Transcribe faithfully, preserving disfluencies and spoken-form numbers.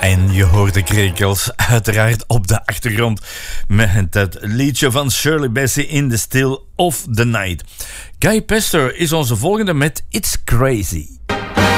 En je hoort de krekels uiteraard op de achtergrond met het liedje van Shirley Bassey In the Still of the Night. Guy Pester is onze volgende met It's Crazy.